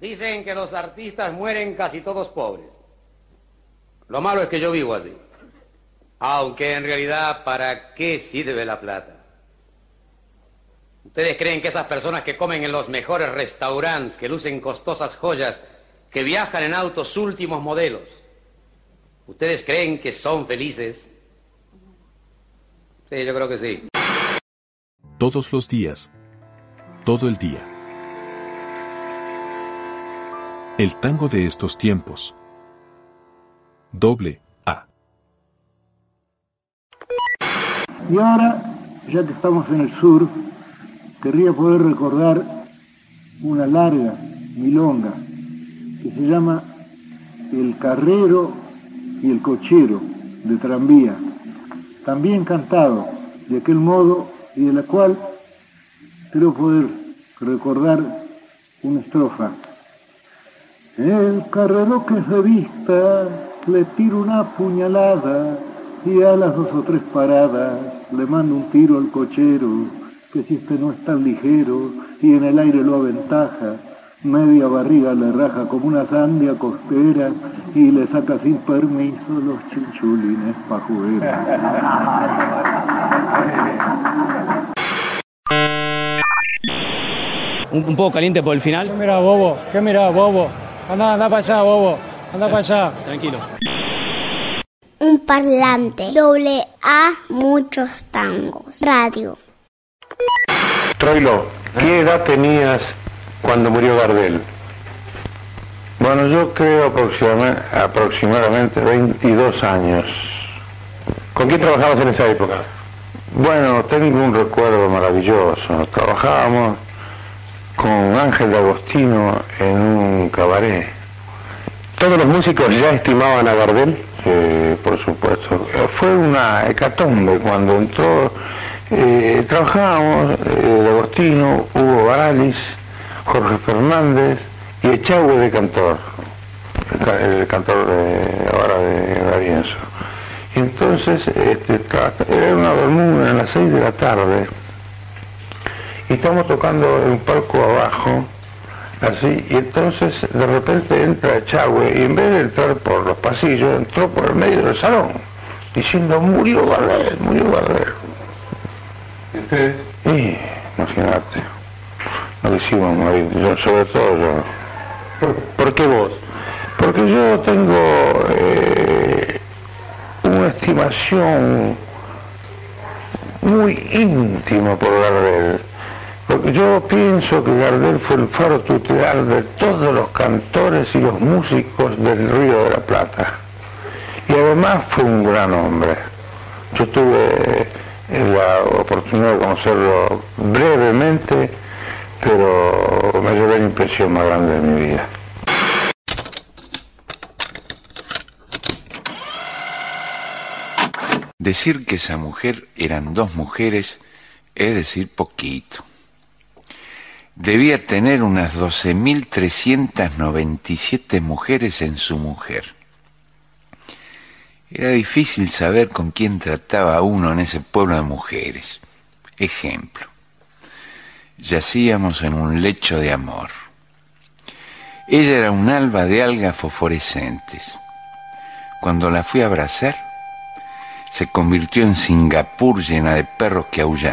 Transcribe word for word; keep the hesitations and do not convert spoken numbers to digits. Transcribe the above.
Dicen que los artistas mueren casi todos pobres. Lo malo es que yo vivo así. Aunque en realidad, ¿para qué sirve la plata? ¿Ustedes creen que esas personas que comen en los mejores restaurantes, que lucen costosas joyas, que viajan en autos últimos modelos, ¿ustedes creen que son felices? Sí, yo creo que sí. Todos los días, todo el día. El tango de estos tiempos. Doble A. Y ahora, ya que estamos en el sur, querría poder recordar una larga milonga que se llama El Carrero y el Cochero de Tranvía, también cantado de aquel modo y de la cual creo poder recordar una estrofa. El carrero que se vista le tira una puñalada y a las dos o tres paradas le manda un tiro al cochero, que si este no es tan ligero y en el aire lo aventaja, media barriga le raja como una sandia costera y le saca sin permiso los chinchulines pajueros. Un, un poco caliente por el final. ¿Qué mirá, bobo? ¿Qué mirá, bobo? Anda, anda para allá, bobo. Anda para allá. Tranquilo. Un parlante. Doble A, muchos tangos. Radio. Troilo, ¿qué edad tenías cuando murió Gardel? Bueno, yo creo aproximadamente, aproximadamente veintidós años. ¿Con quién trabajabas en esa época? Bueno, tengo un recuerdo maravilloso. Trabajábamos con Ángel de Agostino en un cabaret. ¿Todos los músicos ya estimaban a Gardel? Sí, por supuesto. Fue una hecatombe cuando entró. Eh, trabajábamos eh, de Agostino, Hugo Baralis, Jorge Fernández y Echagüe de cantor, el, el cantor de, ahora de D'Arienzo. Y entonces este, era una bermuda a las seis de la tarde y estamos tocando en un palco abajo, así, y entonces de repente entra Echagüe y en vez de entrar por los pasillos, entró por el medio del salón, diciendo murió Gardel, murió Gardel. ¿Y usted? Y, imagínate, lo que hicimos morir, yo, sobre todo yo. ¿Por, ¿Por qué vos? Porque yo tengo eh, una estimación muy íntima por Gardel. Porque yo pienso que Gardel fue el faro tutelar de todos los cantores y los músicos del Río de la Plata. Y además fue un gran hombre. Yo tuve la oportunidad de conocerlo brevemente, pero me llevé la impresión más grande de mi vida. Decir que esa mujer eran dos mujeres es decir poquito. Debía tener unas doce mil trescientas noventa y siete mujeres en su mujer. Era difícil saber con quién trataba uno en ese pueblo de mujeres. Ejemplo, yacíamos en un lecho de amor. Ella era un alba de algas fosforescentes. Cuando la fui a abrazar, se convirtió en Singapur llena de perros que aullan.